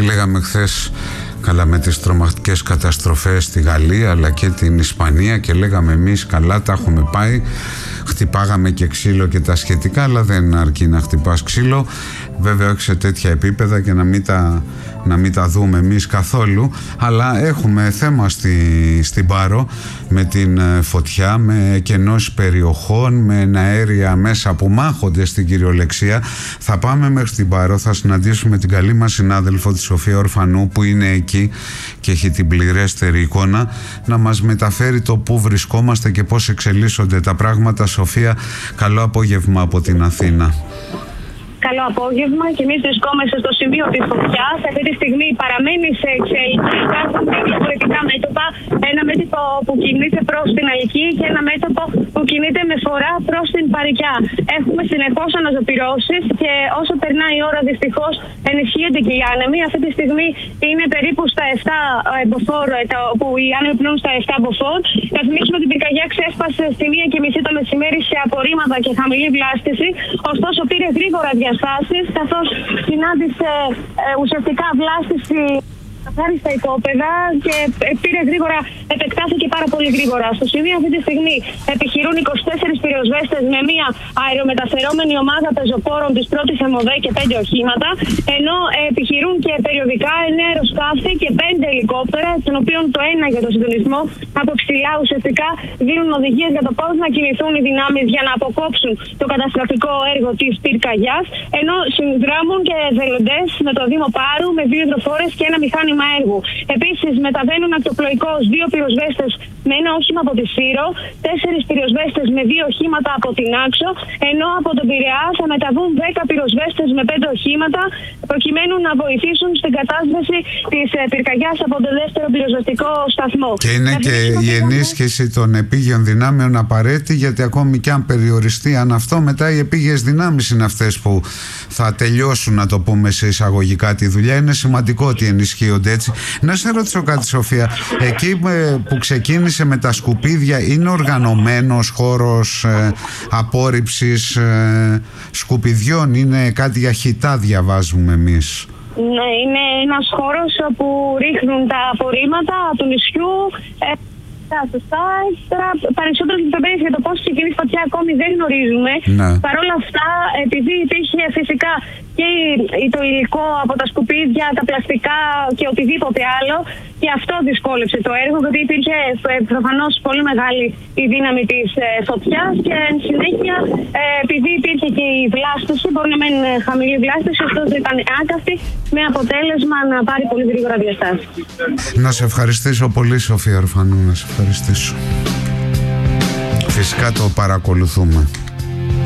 λέγαμε χθες, καλά, με τις τρομακτικές καταστροφές στη Γαλλία αλλά και την Ισπανία, και λέγαμε εμείς καλά τα έχουμε πάει, χτυπάγαμε και ξύλο και τα σχετικά, αλλά δεν αρκεί να χτυπάς ξύλο, βέβαια όχι σε τέτοια επίπεδα και να μην τα δούμε εμείς καθόλου, αλλά έχουμε θέμα στην Πάρο με την φωτιά, με κενώσεις περιοχών, με αέρια μέσα που μάχονται στην κυριολεξία. Θα πάμε μέχρι την Πάρο, θα συναντήσουμε την καλή μας συνάδελφο τη Σοφία Ορφανού που είναι εκεί και έχει την πληρέστερη εικόνα, να μας μεταφέρει το πού βρισκόμαστε και πώς εξελίσσονται τα πράγματα. Σοφία, καλό απόγευμα από την Αθήνα. Καλό απόγευμα, και εμείς βρισκόμαστε στο σημείο της φωτιάς. Αυτή τη στιγμή παραμένει σε εξέλιξη. Υπάρχουν δύο διαφορετικά μέτωπα. Ένα μέτωπο που κινείται προς την Αλική και ένα μέτωπο που κινείται με φορά προς την Παρικιά. Έχουμε συνεχώς αναζωπυρώσεις και όσο περνάει η ώρα δυστυχώς ενισχύεται και οι άνεμοι. Αυτή τη στιγμή είναι περίπου στα 7 μποφόρ, που οι άνεμοι πνέουν στα 7 μποφόρ. Να θυμίσουμε ότι η πυρκαγιά ξέσπασε στη 1:30 το μεσημέρι σε απορρίμματα και χαμηλή βλάστηση. Ωστόσο πήρε γρήγορα διαστάσεις, καθώς συνάντησε ουσιαστικά βλάστηση στα οικόπεδα και πήρε γρήγορα, επεκτάθηκε πάρα πολύ γρήγορα. Στο σημείο αυτή τη στιγμή επιχειρούν 24 πυροσβέστες με μία αερομεταφερόμενη ομάδα πεζοπόρων της πρώτης ΕΜΟΔΕ και 5 οχήματα, ενώ επιχειρούν και περιοδικά 9 αεροσκάφη και 5 ελικόπτερα, των οποίων το ένα για το συντονισμό από ψηλά ουσιαστικά δίνουν οδηγίες για το πώς να κινηθούν οι δυνάμεις για να αποκόψουν το καταστροφικό έργο της πυρκαγιάς, ενώ συνδράμουν και εθελοντές με το Δήμο Πάρου με 2 υδροφόρες και ένα μηχάνημα έργου. Επίσης, μεταβαίνουν ακτοπλοϊκώς 2 πυροσβέστες με ένα όχημα από τη Σύρο, 4 πυροσβέστες με 2 οχήματα από την Άξο, ενώ από τον Πειραιά θα μεταβούν 10 πυροσβέστες με 5 οχήματα, προκειμένου να βοηθήσουν στην κατάσβεση της πυρκαγιάς από το δεύτερο πυροσβεστικό σταθμό. Και είναι και η ενίσχυση των επίγειων δυνάμεων απαραίτητη, γιατί ακόμη και αν περιοριστεί αυτό, μετά οι επίγειες δυνάμεις είναι αυτές που θα τελειώσουν, να το πούμε σε εισαγωγικά, τη δουλειά. Είναι σημαντικό ότι ενισχύονται έτσι. Να σε ρωτήσω κάτι, Σοφία, εκεί που ξεκίνησε με τα σκουπίδια, είναι οργανωμένος χώρος απόρριψης σκουπιδιών, είναι κάτι για χιτά, διαβάζουμε εμείς? Ναι, είναι ένας χώρος όπου ρίχνουν τα απορρίμματα του νησιού. Σωστά. Τώρα περισσότερο λεπτομέρειες για το πώς ξεκινήσει η φωτιά ακόμη δεν γνωρίζουμε. Ναι. Παρ' όλα αυτά, επειδή υπήρχε φυσικά και το υλικό από τα σκουπίδια, τα πλαστικά και οτιδήποτε άλλο, και αυτό δυσκόλεψε το έργο, γιατί υπήρχε προφανώς πολύ μεγάλη η δύναμη της φωτιάς και εν συνέχεια, επειδή υπήρχε και η βλάστηση, μπορεί να μένει χαμηλή βλάστηση, ωστόσο ήταν άκαυτη, με αποτέλεσμα να πάρει πολύ γρήγορα διαστάσεις. Να σε ευχαριστήσω πολύ, Σοφία Ορφανού, να σε ευχαριστήσω. Φυσικά το παρακολουθούμε.